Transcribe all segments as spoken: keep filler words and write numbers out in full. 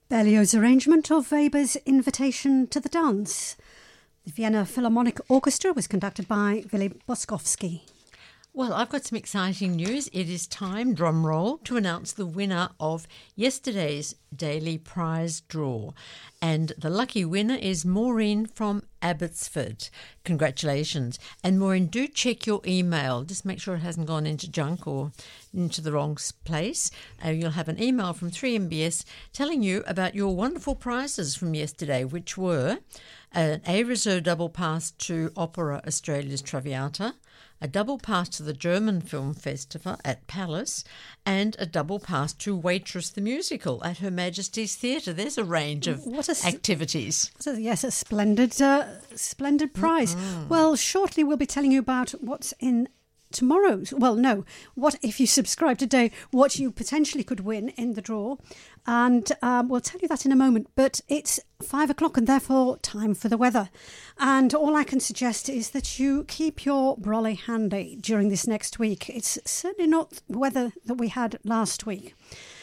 Berlioz's arrangement of Weber's Invitation to the Dance. The Vienna Philharmonic Orchestra was conducted by Willy Boskowski. Well, I've got some exciting news. It is time, drum roll, to announce the winner of yesterday's daily prize draw. And the lucky winner is Maureen from Abbotsford. Congratulations. And Maureen, do check your email. Just make sure it hasn't gone into junk or into the wrong place. Uh, you'll have an email from three M B S telling you about your wonderful prizes from yesterday, which were an A Reserve double pass to Opera Australia's Traviata, a double pass to the German Film Festival at Palace, and a double pass to Waitress the Musical at Her Majesty's Theatre. There's a range of what a, activities. What a, yes, a splendid, uh, splendid prize. Mm-hmm. Well, shortly we'll be telling you about what's in tomorrow's, well, no, what if you subscribe today, what you potentially could win in the draw. And um, we'll tell you that in a moment. But it's five o'clock and therefore time for the weather. And all I can suggest is that you keep your brolly handy during this next week. It's certainly not the weather that we had last week.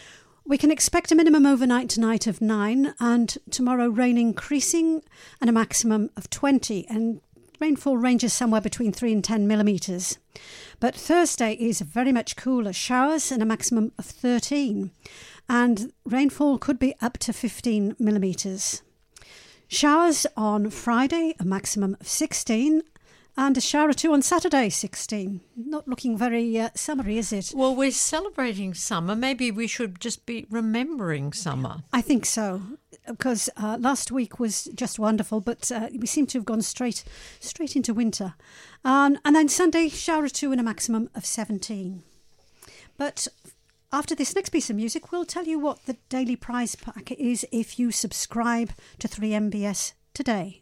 We can expect a minimum overnight tonight of nine, and tomorrow rain increasing and a maximum of twenty, and rainfall ranges somewhere between three and ten millimetres. But Thursday is very much cooler, showers and a maximum of thirteen, and rainfall could be up to fifteen millimetres. Showers on Friday, a maximum of sixteen, and a shower or two on Saturday, sixteen. Not looking very uh, summery, is it? Well, we're celebrating summer. Maybe we should just be remembering summer. I think so, because uh, last week was just wonderful, but uh, we seem to have gone straight straight into winter. Um, and then Sunday, shower or two and a maximum of seventeen. But after this next piece of music, we'll tell you what the daily prize pack is if you subscribe to three M B S today.